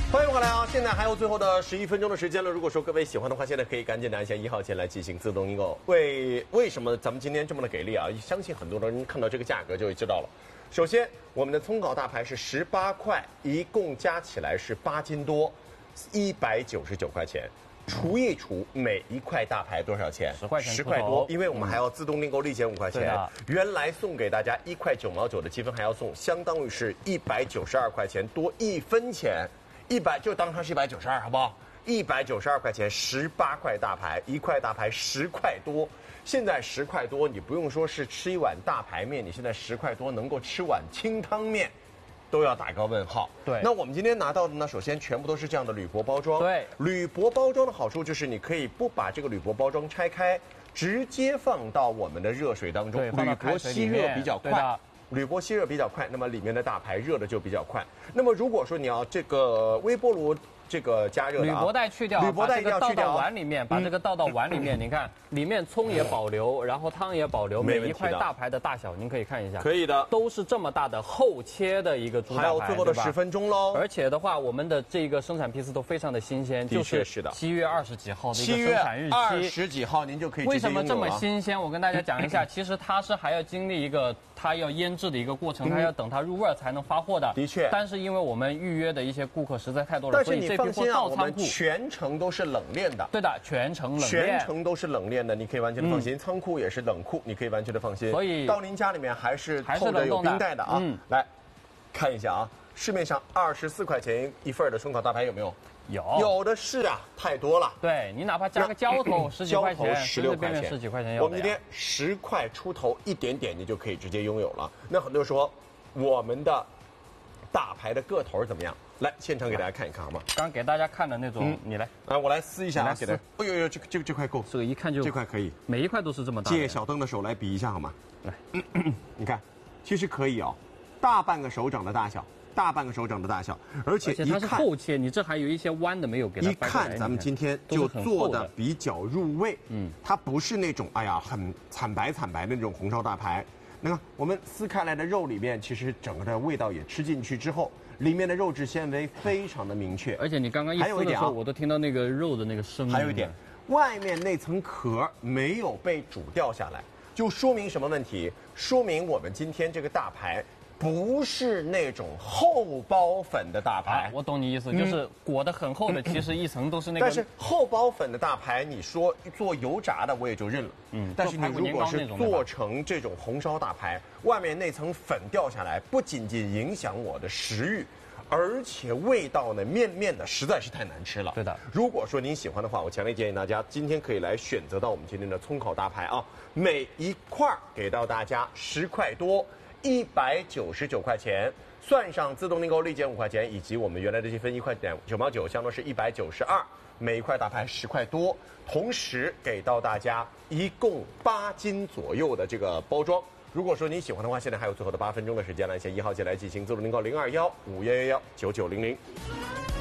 欢迎回来啊！现在还有最后的11分钟的时间了。如果说各位喜欢的话，现在可以赶紧拿一下1号键来进行自动订购。为什么咱们今天这么的给力啊？相信很多人看到这个价格就会知道了。首先，我们的葱烤大排是18块，一共加起来是8斤多，199块钱。除一除，每一块大排多少钱 ？10块钱 ，10块多，因为我们还要自动订购立减5块钱。原来送给大家1块9毛9的积分还要送，相当于是192块钱多1分钱。100就当它是192，好不好？192块钱，18块大排，一块大排10块多。现在10块多，你不用说是吃一碗大排面，你现在10块多能够吃碗清汤面，都要打个问号。 对， 那我们今天拿到的呢，首先全部都是这样的铝箔包装。 对， 铝箔包装的好处就是你可以不把这个铝箔包装拆开，直接放到我们的热水当中，铝箔吸热比较快。铝箔吸热比较快，那么里面的大排热的就比较快。那么如果说你要这个微波炉这个加热的， 铝箔带去掉， 铝箔带一定要去掉， 倒到碗里面，把这个倒到碗里面，你看里面葱也保留，然后汤也保留，每一块大排的大小您可以看一下， 可以的， 都是这么大的厚切的一个猪大排， 还有最后的10分钟喽。 而且的话，我们的这个生产批次都非常的新鲜，就是7月20几号的一个生产日期 ，20几号您就可以直接为什么这么新鲜？我跟大家讲一下，其实它是还要经历一个它要腌制的一个过程，它要等它入味才能发货的。 的确， 但是因为我们预约的一些顾客实在太多了，所以这批货到仓库全程都是冷链的。 对的，全程冷链， 全程都是冷链的，你可以完全的放心。仓库也是冷库，你可以完全的放心。 所以到您家里面还是透着有冰袋的啊。来看一下啊，市面上24块钱一份的葱烤大排有没有？有的是啊，太多了。 对你哪怕加个浇头10几块钱 ，16块钱 ，10几块钱有。 我们今天10块出头一点点，你就可以直接拥有了。那很多人说我们的大排的个头怎么样？来，现场给大家看一看好吗？ 刚给大家看的那种，你来， 我来撕一下啊，给大家。哎呦，这块够， 这个一看就这块可以， 每一块都是这么大。 借小灯的手来比一下好吗？来，你看，其实可以哦，大半个手掌的大小。大半个手掌的大小，而且它是厚切，你这还有一些弯的没有给它。 一看咱们今天就做的比较入味，它不是那种很惨白的那种红烧大排。那么我们撕开来的肉里面，其实整个的味道也吃进去之后，里面的肉质纤维非常的明确。 而且你刚刚一撕的时候，我都听到那个肉的那个声音。 还有一点，外面那层壳没有被煮掉下来，就说明什么问题？说明我们今天这个大排不是那种厚包粉的大排。 我懂你意思，就是裹得很厚的，其实一层都是那个。 但是厚包粉的大排，你说做油炸的我也就认了。但是你如果是做成这种红烧大排，外面那层粉掉下来，不仅仅影响我的食欲，而且味道呢面的实在是太难吃了。 对的。如果说您喜欢的话，我强烈建议大家今天可以来选择到我们今天的葱烤大排啊，每一块给到大家10块多。199块钱，算上自动订购立减5块钱，以及我们原来的积分1块9毛9，相当是192，每一块大排10块多，同时给到大家一共8斤左右的这个包装。如果说你喜欢的话，现在还有最后的8分钟的时间，来先1号键来进行自动订购，0215119900。